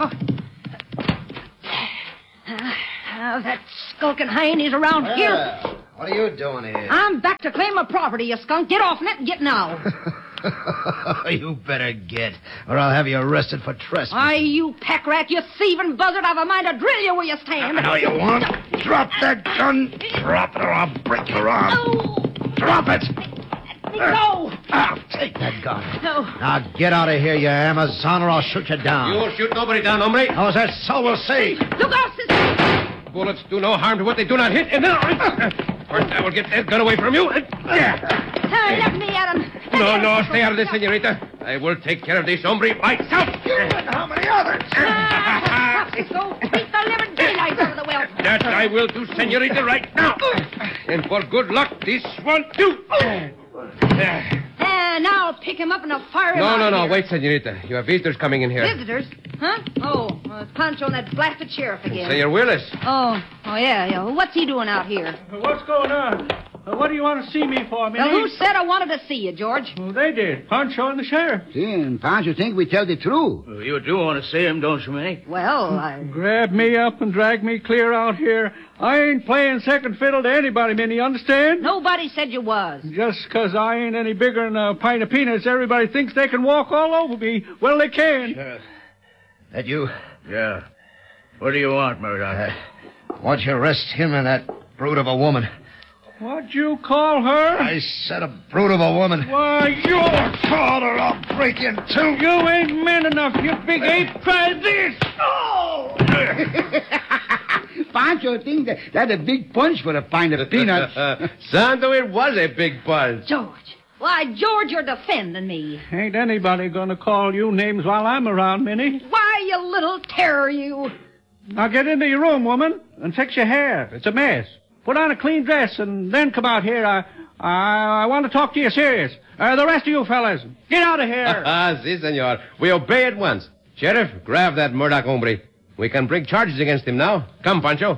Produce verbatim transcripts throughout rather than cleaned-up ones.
Oh. Uh, uh, that skulking hind is around well, here. What are you doing here? I'm back to claim my property, you skunk. Get off net and get now. You better get, or I'll have you arrested for trespassing. Why, you pack rat, you thieving buzzard, I've a mind to drill you where you stand. I know you won't. Drop that gun. Drop it or I'll break your arm. No. Drop it. No. I'll take that gun. No. Now get out of here, you Amazon, or I'll shoot you down. You won't shoot nobody down, hombre. How's that so? We'll see. Look out, sister. Bullets do no harm to what they do not hit. And now, first I will get that gun away from you. Uh, let me at him. Let No, me no, at him. stay out of this, senorita. I will take care of this hombre myself. You and how many others? Ah, Cisco, beat the living daylight out of the well. That I will do, senorita, right now. And for good luck, this one too. Uh, now I'll pick him up and I'll fire him No, out no, of no. here. Wait, senorita. You have visitors coming in here. Visitors? Huh? Oh, uh, Pancho and that blasted sheriff again. Senor Willis. Oh, oh yeah, yeah. Well, what's he doing out here? What's going on? Uh, what do you want to see me for, Minnie? Well, who said I wanted to see you, George? Well, they did. Pancho and the sheriff. See, and Pancho think we tell the truth. Well, you do want to see him, don't you, Minnie? Well, I... Grab me up and drag me clear out here. I ain't playing second fiddle to anybody, Minnie, you understand? Nobody said you was. Just 'cause I ain't any bigger than a pint of peanuts, everybody thinks they can walk all over me. Well, they can. Sheriff, that you? Yeah. What do you want, Murdoch? Uh, why don't you arrest him and that brute of a woman? What'd you call her? I said a brute of a woman. Why, you're... Call her, I'll break in two. You ain't man enough, you big ape. Try this. Oh! Pancho think that that's a big punch for a pint of peanuts. Santo, it was a big buzz. George. Why, George, you're defending me. Ain't anybody gonna call you names while I'm around, Minnie. Why, you little terror, you. Now get into your room, woman, and fix your hair. It's a mess. Put on a clean dress and then come out here. I I, I want to talk to you serious. Uh, the rest of you fellas, get out of here. Ah, si, senor. We obey at once. Sheriff, grab that Murdoch hombre. We can bring charges against him now. Come, Pancho.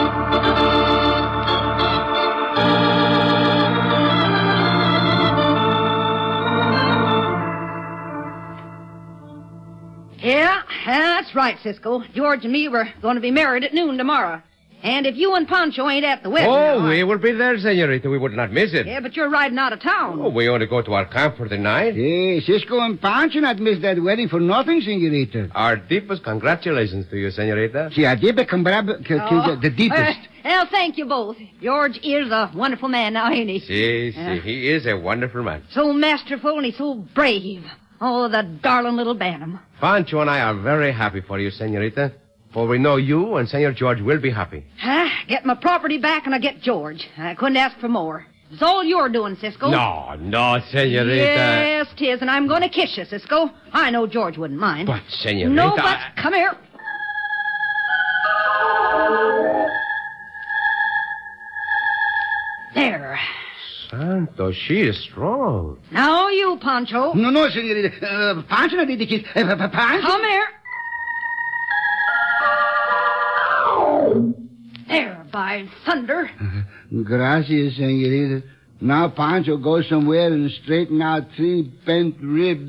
Yeah, that's right, Cisco. George and me were going to be married at noon tomorrow. And if you and Pancho ain't at the wedding... Oh, now, we I... will be there, senorita. We would not miss it. Yeah, but you're riding out of town. Oh, we only go to our camp for the night. Hey, Cisco and Pancho not miss that wedding for nothing, senorita. Our deepest congratulations to you, senorita. See, I did become brab- Oh. the deepest. Uh, well, thank you both. George is a wonderful man now, ain't he? Si, si. Yeah. He is a wonderful man. So masterful and he's so brave. Oh, the darling little bantam. Pancho and I are very happy for you, senorita. For we know you and Senor George will be happy. Huh? Get my property back and I get George. I couldn't ask for more. It's all you're doing, Cisco. No, no, senorita. Yes, 'tis, and I'm going to kiss you, Cisco. I know George wouldn't mind. But, senorita... No, but I- come here. There. Santo, she is strong. Now you, Pancho. No, no, senorita. Uh, Pancho not did the kiss. Uh, Pa- Pancho? Come here. There, by thunder. Gracias, senorita. Now Pancho goes somewhere and straighten out three bent ribs.